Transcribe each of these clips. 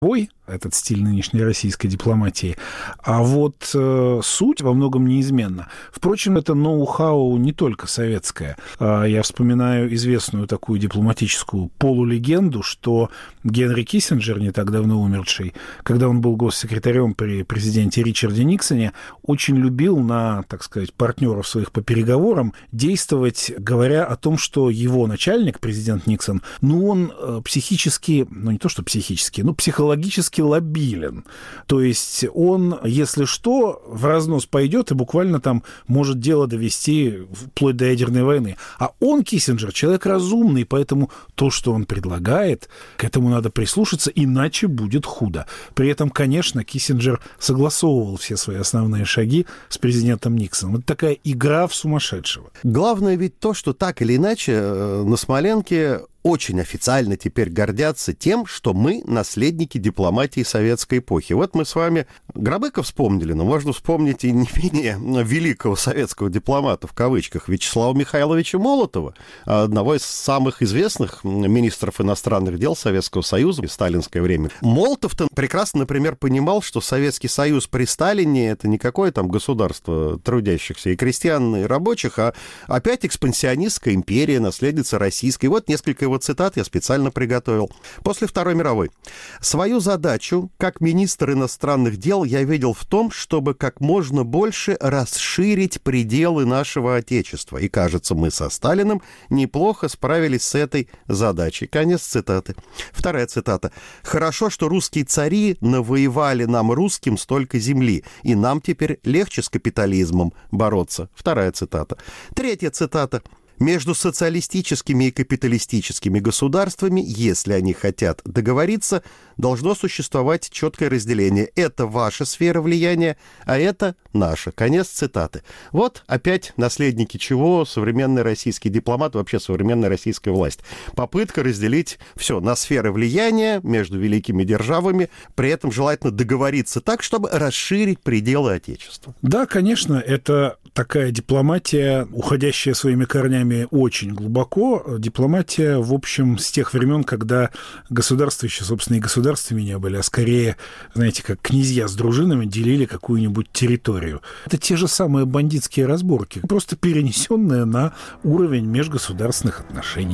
этот стиль нынешней российской дипломатии. А вот суть во многом неизменна. Впрочем, это ноу-хау не только советское. Я вспоминаю известную такую дипломатическую полулегенду, что Генри Киссинджер, не так давно умерший, когда он был госсекретарем при президенте Ричарде Никсоне, очень любил на, так сказать, партнеров своих по переговорам действовать, говоря о том, что его начальник, президент Никсон, он психически, не то что психически, психологически лабилен. То есть он, если что, в разнос пойдет и буквально там может дело довести вплоть до ядерной войны. А он, Киссинджер, человек разумный, поэтому то, что он предлагает, к этому надо прислушаться, иначе будет худо. При этом, конечно, Киссинджер согласовывал все свои основные шаги с президентом Никсоном. Это такая игра в сумасшедшего. Главное ведь то, что так или иначе на Смоленке очень официально теперь гордятся тем, что мы наследники дипломатии советской эпохи. Вот мы с вами Гробыка вспомнили, но можно вспомнить и не менее великого советского дипломата, в кавычках, Вячеслава Михайловича Молотова, одного из самых известных министров иностранных дел Советского Союза в сталинское время. Молотов-то прекрасно, например, понимал, что Советский Союз при Сталине — это не какое там государство трудящихся и крестьян, и рабочих, а опять экспансионистская империя, наследница российской. Вот несколько его цитат я специально приготовил. После Второй мировой. Свою задачу, как министр иностранных дел, я видел в том, чтобы как можно больше расширить пределы нашего Отечества. И, кажется, мы со Сталиным неплохо справились с этой задачей. Конец цитаты. Вторая цитата. «Хорошо, что русские цари навоевали нам, русским, столько земли, и нам теперь легче с капитализмом бороться». Вторая цитата. Третья цитата. «Между социалистическими и капиталистическими государствами, если они хотят договориться, должно существовать четкое разделение. Это ваша сфера влияния, а это наша». Конец цитаты. Вот опять наследники чего современный российский дипломат, вообще современная российская власть. Попытка разделить все на сферы влияния между великими державами, при этом желательно договориться так, чтобы расширить пределы Отечества. Да, конечно, это такая дипломатия, уходящая своими корнями очень глубоко. Дипломатия, в общем, с тех времен, когда государства еще, собственно, и государствами не были, а скорее, знаете, как князья с дружинами делили какую-нибудь территорию. Это те же самые бандитские разборки, просто перенесенные на уровень межгосударственных отношений.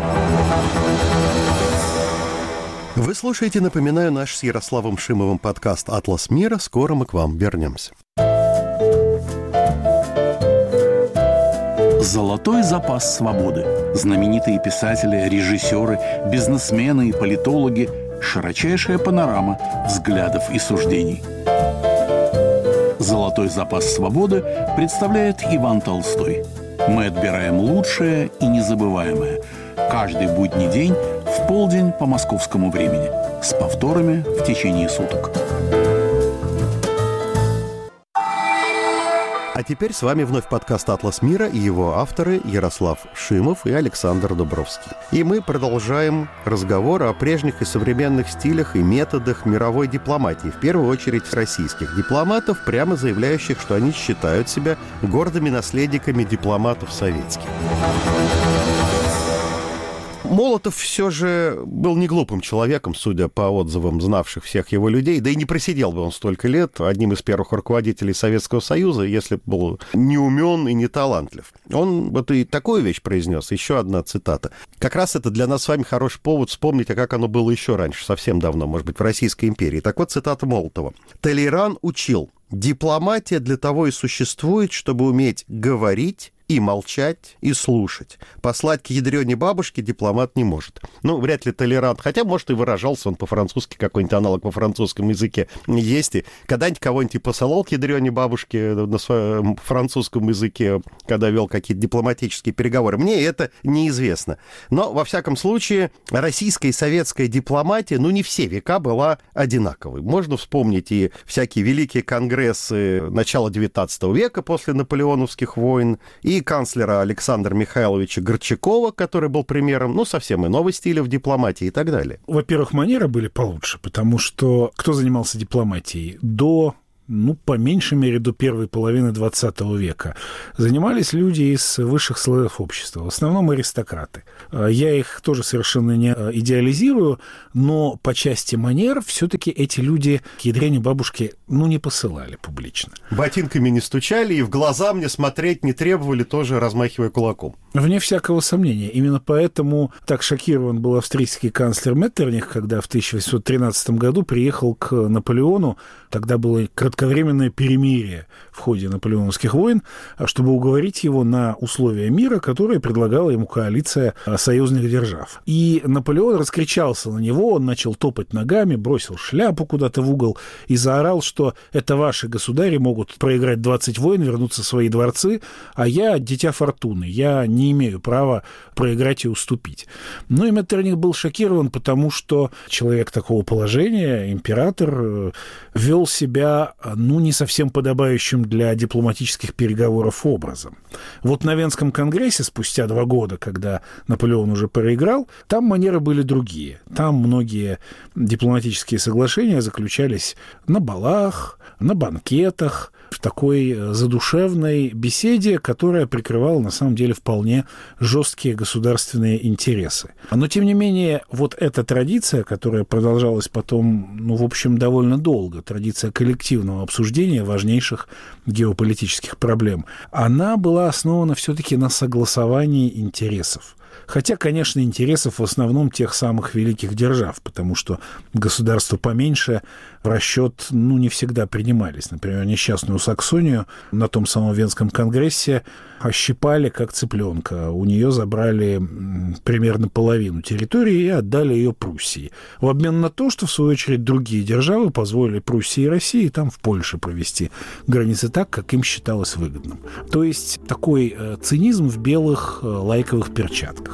Вы слушаете, напоминаю, наш с Ярославом Шимовым подкаст «Атлас мира». Скоро мы к вам вернемся. Золотой запас свободы. Знаменитые писатели, режиссеры, бизнесмены и политологи. Широчайшая панорама взглядов и суждений. Золотой запас свободы представляет Иван Толстой. Мы отбираем лучшее и незабываемое. Каждый будний день в полдень по московскому времени. С повторами в течение суток. А теперь с вами вновь подкаст «Атлас мира» и его авторы Ярослав Шимов и Александр Дубровский. И мы продолжаем разговор о прежних и современных стилях и методах мировой дипломатии, в первую очередь российских дипломатов, прямо заявляющих, что они считают себя гордыми наследниками дипломатов советских. Молотов все же был не глупым человеком, судя по отзывам знавших всех его людей, да и не просидел бы он столько лет одним из первых руководителей Советского Союза, если бы был не умен и не талантлив. Он вот и такую вещь произнес, еще одна цитата. Как раз это для нас с вами хороший повод вспомнить, а как оно было еще раньше, совсем давно, может быть, в Российской империи. Так вот, цитата Молотова. «Толеран учил: дипломатия для того и существует, чтобы уметь говорить, и молчать, и слушать. Послать к ядрёне бабушке дипломат не может». Ну, вряд ли толерант, хотя, может, и выражался он по-французски, какой-нибудь аналог по французскому языке есть. И когда-нибудь кого-нибудь и посылал к ядрёне бабушке на своем французском языке, когда вел какие-то дипломатические переговоры. Мне это неизвестно. Но, во всяком случае, российская и советская дипломатия, не все века была одинаковой. Можно вспомнить и всякие великие конгрессы начала XIX века после наполеоновских войн, и канцлера Александра Михайловича Горчакова, который был примером, совсем иного стиля в дипломатии и так далее. Во-первых, манеры были получше, потому что кто занимался дипломатией до по меньшей мере, до первой половины XX века, занимались люди из высших слоев общества, в основном аристократы. Я их тоже совершенно не идеализирую, но по части манер все-таки эти люди к ядрене бабушки, не посылали публично. Ботинками не стучали и в глаза мне смотреть не требовали, тоже размахивая кулаком. Вне всякого сомнения. Именно поэтому так шокирован был австрийский канцлер Меттерних, когда в 1813 году приехал к Наполеону. Тогда было кратковременное перемирие в ходе наполеоновских войн, чтобы уговорить его на условия мира, которые предлагала ему коалиция союзных держав. И Наполеон раскричался на него, он начал топать ногами, бросил шляпу куда-то в угол и заорал, что это ваши государи могут проиграть 20 войн, вернуться в свои дворцы, а я дитя фортуны, я не имею права проиграть и уступить. И Меттерних был шокирован, потому что человек такого положения, император, вел себя, не совсем подобающим для дипломатических переговоров образом. Вот на Венском конгрессе спустя 2 года, когда Наполеон уже проиграл, там манеры были другие. Там многие дипломатические соглашения заключались на балах, на банкетах, в такой задушевной беседе, которая прикрывала, на самом деле, вполне жесткие государственные интересы. Но, тем не менее, вот эта традиция, которая продолжалась потом, в общем, довольно долго, традиция коллективного обсуждения важнейших геополитических проблем, она была основана все-таки на согласовании интересов. Хотя, конечно, интересов в основном тех самых великих держав, потому что государства поменьше в расчет, не всегда принимались. Например, несчастную Саксонию на том самом Венском конгрессе ощипали как цыпленка. У нее забрали примерно половину территории и отдали ее Пруссии. В обмен на то, что, в свою очередь, другие державы позволили Пруссии и России там в Польше провести границы так, как им считалось выгодным. То есть такой цинизм в белых лайковых перчатках.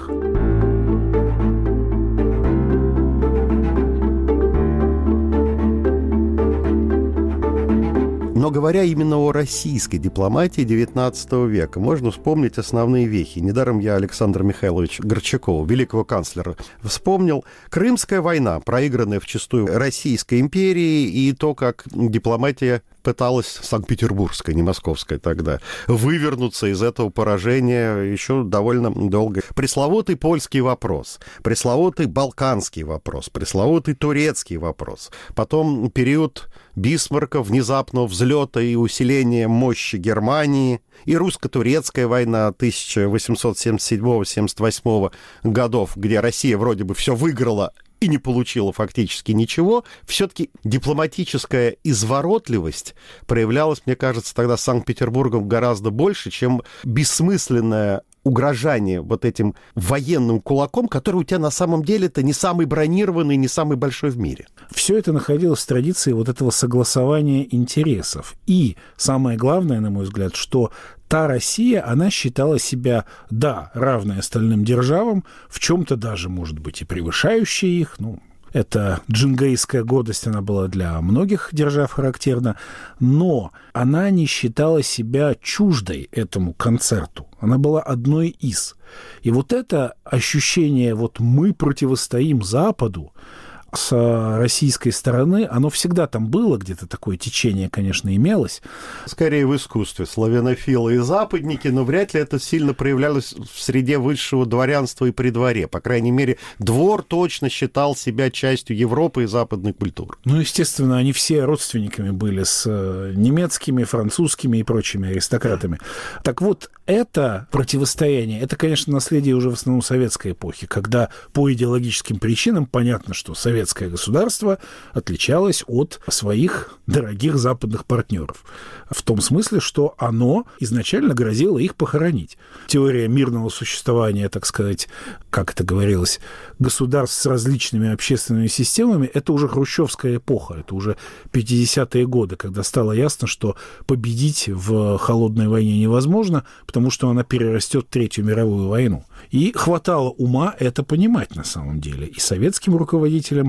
Но говоря именно о российской дипломатии XIX века, можно вспомнить основные вехи. Недаром я Александра Михайловича Горчакова, великого канцлера, вспомнил. Крымская война, проигранная вчистую Российской империей, и то, как дипломатия пыталась, санкт-петербургская, не московская тогда, вывернуться из этого поражения еще довольно долго. Пресловутый польский вопрос, пресловутый балканский вопрос, пресловутый турецкий вопрос. Потом период Бисмарка, внезапного взлета и усиления мощи Германии, и русско-турецкая война 1877-78 годов, где Россия вроде бы все выиграла и не получила фактически ничего, все-таки дипломатическая изворотливость проявлялась, мне кажется, тогда Санкт-Петербургом гораздо больше, чем бессмысленное угрожание вот этим военным кулаком, который у тебя на самом деле-то не самый бронированный, не самый большой в мире. Все это находилось в традиции вот этого согласования интересов. И самое главное, на мой взгляд, что та Россия, она считала себя, равной остальным державам, в чем-то даже, может быть, и превышающей их, это джингейская гордость, она была для многих держав характерна, но она не считала себя чуждой этому концерту. Она была одной из. И вот это ощущение, мы противостоим Западу, с российской стороны, оно всегда там было, где-то такое течение, конечно, имелось. Скорее в искусстве. Славянофилы и западники, но вряд ли это сильно проявлялось в среде высшего дворянства и при дворе. По крайней мере, двор точно считал себя частью Европы и западной культуры. Естественно, они все родственниками были с немецкими, французскими и прочими аристократами. Так вот, это противостояние, это, конечно, наследие уже в основном советской эпохи, когда по идеологическим причинам понятно, что советское государство отличалось от своих дорогих западных партнеров. В том смысле, что оно изначально грозило их похоронить. Теория мирного существования, так сказать, как это говорилось, государств с различными общественными системами, это уже хрущевская эпоха, это уже 50-е годы, когда стало ясно, что победить в холодной войне невозможно, потому что она перерастет в Третью мировую войну. И хватало ума это понимать на самом деле и советским руководителям,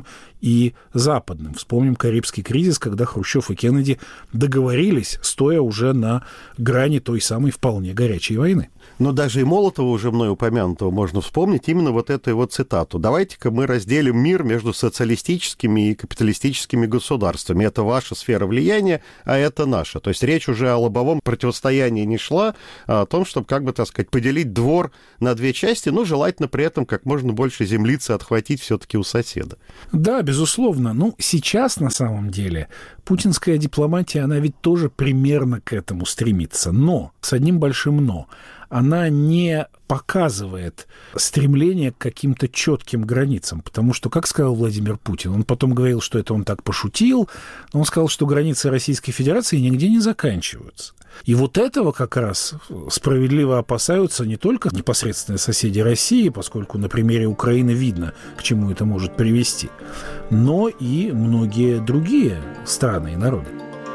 и западным. Вспомним Карибский кризис, когда Хрущев и Кеннеди договорились, стоя уже на грани той самой вполне горячей войны. Но даже и Молотова, уже мной упомянутого, можно вспомнить именно вот эту его цитату. «Давайте-ка мы разделим мир между социалистическими и капиталистическими государствами. Это ваша сфера влияния, а это наша». То есть речь уже о лобовом противостоянии не шла, а о том, чтобы, как бы, так сказать, поделить двор на две части, но желательно при этом как можно больше землицы отхватить все-таки у соседа. Да, безусловно. Ну, сейчас, на самом деле, путинская дипломатия, она ведь тоже примерно к этому стремится. Но, с одним большим «но», она не показывает стремление к каким-то четким границам. Потому что, как сказал Владимир Путин, он потом говорил, что это он так пошутил, но он сказал, что границы Российской Федерации нигде не заканчиваются. И вот этого как раз справедливо опасаются не только непосредственные соседи России, поскольку на примере Украины видно, к чему это может привести, но и многие другие страны и народы.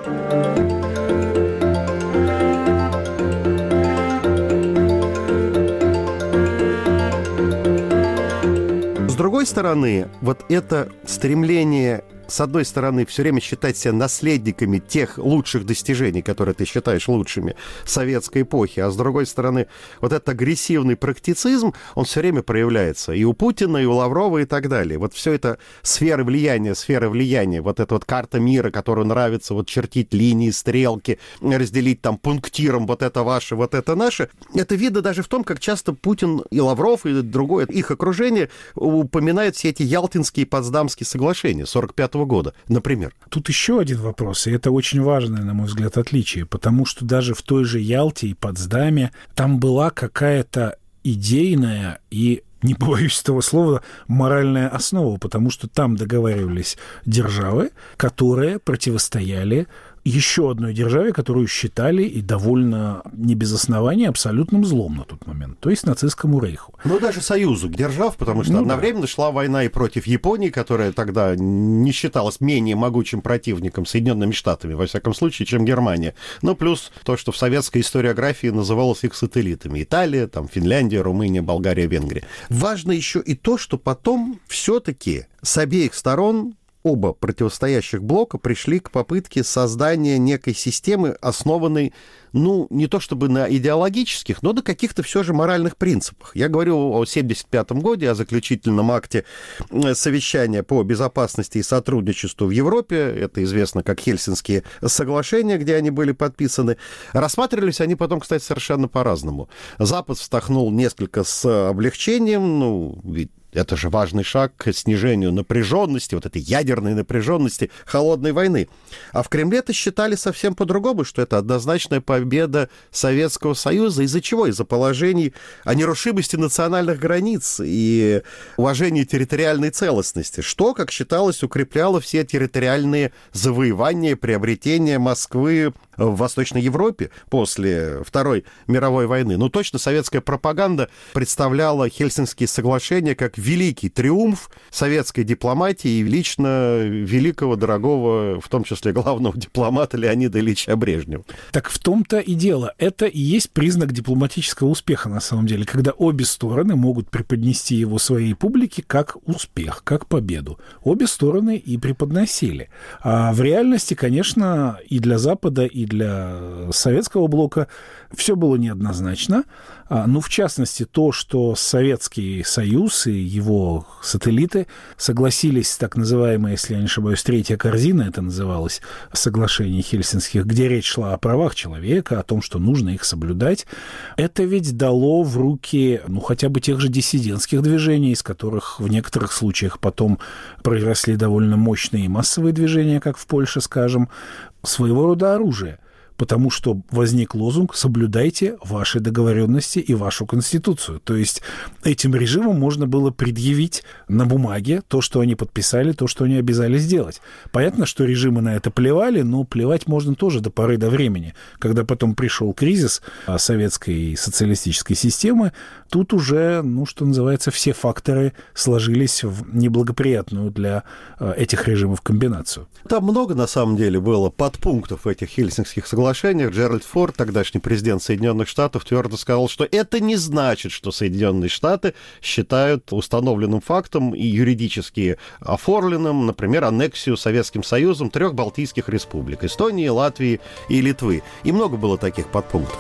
С другой стороны, вот это стремление, с одной стороны, все время считать себя наследниками тех лучших достижений, которые ты считаешь лучшими советской эпохи, а с другой стороны, вот этот агрессивный практицизм, он все время проявляется и у Путина, и у Лаврова, и так далее. Вот все это сферы влияния, вот эта вот карта мира, которую нравится вот чертить линии, стрелки, разделить там пунктиром вот это ваше, вот это наше. Это видно даже в том, как часто Путин и Лавров, и другое их окружение упоминают все эти Ялтинские и Потсдамские соглашения 1945 года, например. Тут еще один вопрос, и это очень важное, на мой взгляд, отличие, потому что даже в той же Ялте и Потсдаме там была какая-то идейная и, не побоюсь этого слова, моральная основа, потому что там договаривались державы, которые противостояли еще одной державе, которую считали, и довольно не без основания, абсолютным злом на тот момент, то есть нацистскому рейху. Ну, даже союзу держав, потому что одновременно шла война и против Японии, которая тогда не считалась менее могучим противником Соединенными Штатами, во всяком случае, чем Германия. Ну, плюс то, что в советской историографии называлось их сателлитами. Италия, там, Финляндия, Румыния, Болгария, Венгрия. Важно еще и то, что потом все-таки с обеих сторон оба противостоящих блока пришли к попытке создания некой системы, основанной, ну, не то чтобы на идеологических, но на каких-то все же моральных принципах. Я говорю о 1975 году, о заключительном акте совещания по безопасности и сотрудничеству в Европе. Это известно как Хельсинские соглашения, где они были подписаны. Рассматривались они потом, кстати, совершенно по-разному. Запад вздохнул несколько с облегчением, ну, ведь это же важный шаг к снижению напряженности, вот этой ядерной напряженности холодной войны. А в Кремле-то считали совсем по-другому, что это однозначная победа Советского Союза. Из-за чего? Из-за положений о нерушимости национальных границ и уважении территориальной целостности, что, как считалось, укрепляло все территориальные завоевания, приобретения Москвы в Восточной Европе после Второй мировой войны. Ну, точно советская пропаганда представляла Хельсинские соглашения как великий триумф советской дипломатии и лично великого, дорогого, в том числе главного дипломата Леонида Ильича Брежнева. Так в том-то и дело. Это и есть признак дипломатического успеха, на самом деле, когда обе стороны могут преподнести его своей публике как успех, как победу. Обе стороны и преподносили. А в реальности, конечно, и для Запада, и для советского блока все было неоднозначно. Ну, в частности, то, что Советский Союз и его сателлиты согласились, так называемая, если я не ошибаюсь, третья корзина, это называлось, соглашение Хельсинских, где речь шла о правах человека, о том, что нужно их соблюдать. Это ведь дало в руки, ну, хотя бы тех же диссидентских движений, из которых в некоторых случаях потом произросли довольно мощные массовые движения, как в Польше, скажем, своего рода оружие. Потому что возник лозунг «соблюдайте ваши договоренности и вашу конституцию». То есть этим режимом можно было предъявить на бумаге то, что они подписали, то, что они обязались сделать. Понятно, что режимы на это плевали, но плевать можно тоже до поры до времени. Когда потом пришел кризис советской социалистической системы, тут уже, ну, что называется, все факторы сложились в неблагоприятную для этих режимов комбинацию. Там много, на самом деле, было подпунктов этих Хельсинских соглашений, соглашениях Джеральд Форд, тогдашний президент Соединенных Штатов, твердо сказал, что это не значит, что Соединенные Штаты считают установленным фактом и юридически оформленным, например, аннексию Советским Союзом 3 балтийских республик – Эстонии, Латвии и Литвы. И много было таких подпунктов.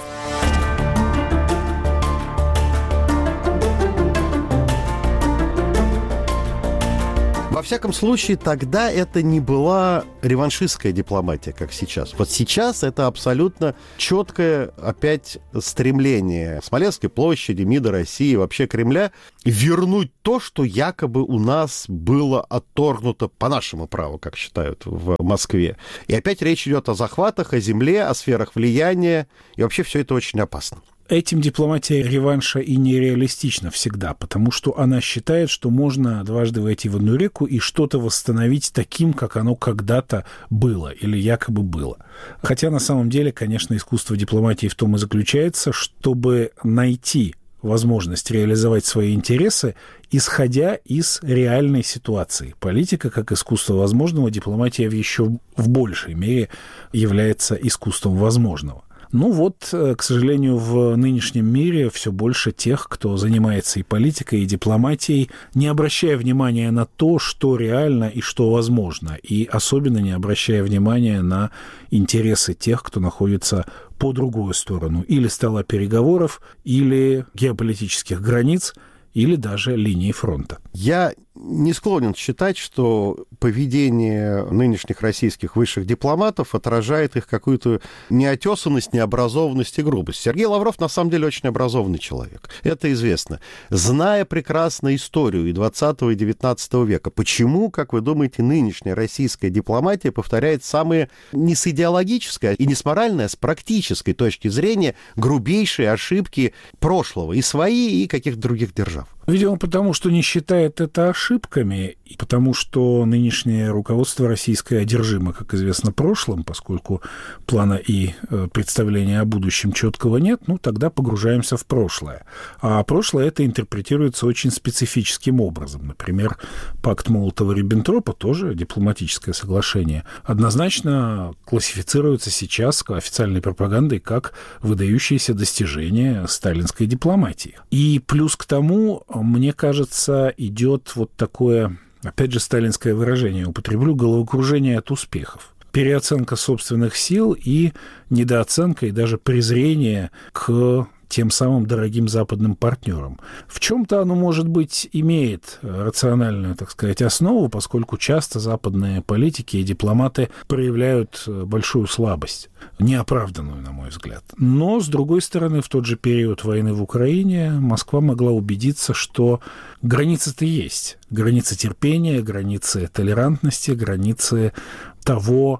Во всяком случае, тогда это не была реваншистская дипломатия, как сейчас. Вот сейчас это абсолютно четкое опять стремление Смоленской площади, МИДа России, вообще Кремля вернуть то, что якобы у нас было отторгнуто по нашему праву, как считают в Москве. И опять речь идет о захватах, о земле, о сферах влияния. И вообще все это очень опасно. Этим дипломатия реванша и нереалистична всегда, потому что она считает, что можно дважды войти в одну реку и что-то восстановить таким, как оно когда-то было или якобы было. Хотя на самом деле, конечно, искусство дипломатии в том и заключается, чтобы найти возможность реализовать свои интересы, исходя из реальной ситуации. Политика, как искусство возможного, дипломатия еще в большей мере является искусством возможного. Ну вот, к сожалению, в нынешнем мире все больше тех, кто занимается и политикой, и дипломатией, не обращая внимания на то, что реально и что возможно, и особенно не обращая внимания на интересы тех, кто находится по другую сторону или стола переговоров, или геополитических границ, или даже линии фронта. Я не склонен считать, что поведение нынешних российских высших дипломатов отражает их какую-то неотесанность, необразованность и грубость. Сергей Лавров на самом деле очень образованный человек. Это известно. Зная прекрасно историю и 20 и 19 века, почему, как вы думаете, нынешняя российская дипломатия повторяет самые не с идеологической и не с моральной, а с практической точки зрения грубейшие ошибки прошлого, и свои, и каких-то других держав? Видимо, потому что не считает это ошибками, и потому что нынешнее руководство российское одержимо, как известно, прошлым, поскольку плана и представления о будущем четкого нет, ну, тогда погружаемся в прошлое. А прошлое это интерпретируется очень специфическим образом. Например, пакт Молотова-Риббентропа, тоже дипломатическое соглашение, однозначно классифицируется сейчас официальной пропагандой как выдающееся достижение сталинской дипломатии. И плюс к тому, мне кажется, идет вот такое, опять же, сталинское выражение, употреблю, головокружение от успехов. Переоценка собственных сил и недооценка, и даже презрение к тем самым дорогим западным партнерам. В чем-то оно, может быть, имеет рациональную, так сказать, основу, поскольку часто западные политики и дипломаты проявляют большую слабость, неоправданную, на мой взгляд. Но, с другой стороны, в тот же период войны в Украине Москва могла убедиться, что границы-то есть. Границы терпения, границы толерантности, границы того,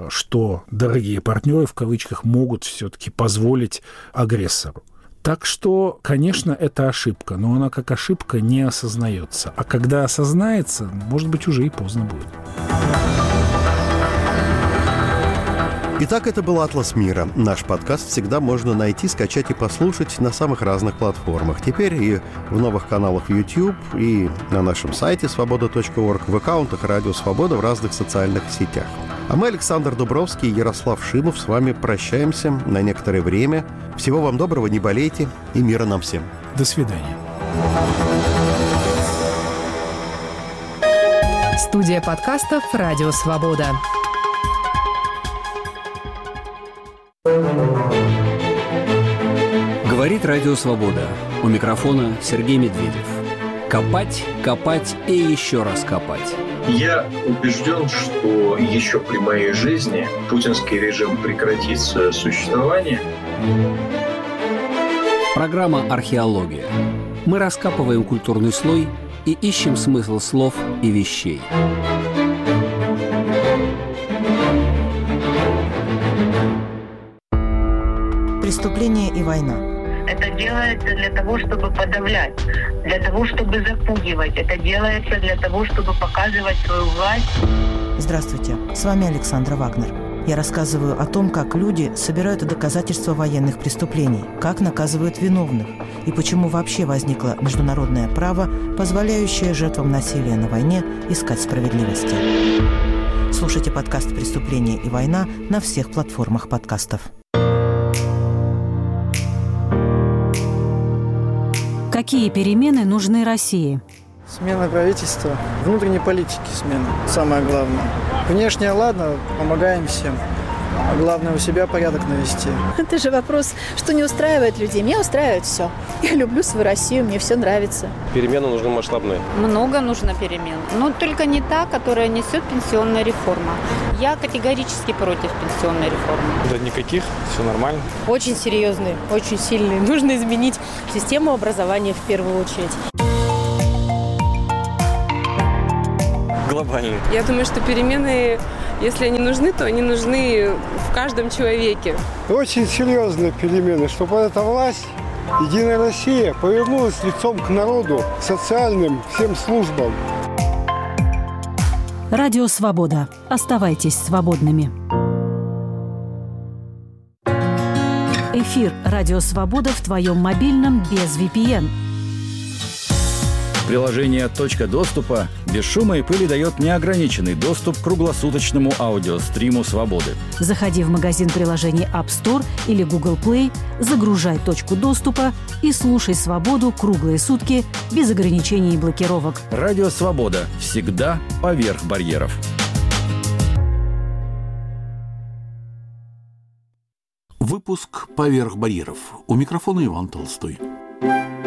что дорогие партнеры, в кавычках, могут все-таки позволить агрессору. Так что, конечно, это ошибка, но она как ошибка не осознается. А когда осознается, может быть, уже и поздно будет. Итак, это был «Атлас мира». Наш подкаст всегда можно найти, скачать и послушать на самых разных платформах. Теперь и в новых каналах YouTube, и на нашем сайте свобода.орг, в аккаунтах «Радио Свобода» в разных социальных сетях. А мы, Александр Дубровский и Ярослав Шимов, с вами прощаемся на некоторое время. Всего вам доброго, не болейте, и мира нам всем. До свидания. Студия подкастов «Радио Свобода». Говорит Радио Свобода. У микрофона Сергей Медведев. Копать, копать и еще раз копать. Я убежден, что еще при моей жизни путинский режим прекратит свое существование. Программа «Археология». Мы раскапываем культурный слой и ищем смысл слов и вещей. Преступление и война. Это делается для того, чтобы подавлять, для того, чтобы запугивать. Это делается для того, чтобы показывать свою власть. Здравствуйте, с вами Александра Вагнер. Я рассказываю о том, как люди собирают доказательства военных преступлений, как наказывают виновных и почему вообще возникло международное право, позволяющее жертвам насилия на войне искать справедливости. Слушайте подкаст «Преступление и война» на всех платформах подкастов. Какие перемены нужны России? Смена правительства, внутренней политики смена, самое главное. Внешне, ладно, помогаем всем. А главное, у себя порядок навести. Это же вопрос, что не устраивает людей. Меня устраивает все. Я люблю свою Россию, мне все нравится. Перемены нужны масштабные. Много нужно перемен. Но только не та, которая несет пенсионная реформа. Я категорически против пенсионной реформы. Да никаких, все нормально. Очень серьезные, очень сильные. Нужно изменить систему образования в первую очередь. Глобальные. Я думаю, что перемены, если они нужны, то они нужны в каждом человеке. Очень серьезные перемены, чтобы эта власть, Единая Россия, повернулась лицом к народу, социальным всем службам. Радио «Свобода». Оставайтесь свободными. Эфир «Радио Свобода» в твоем мобильном без VPN. Приложение «Точка доступа» без шума и пыли дает неограниченный доступ к круглосуточному аудиостриму «Свободы». Заходи в магазин приложений App Store или Google Play, загружай «Точку доступа» и слушай «Свободу» круглые сутки без ограничений и блокировок. Радио «Свобода» всегда поверх барьеров. Выпуск «Поверх барьеров». У микрофона Иван Толстой.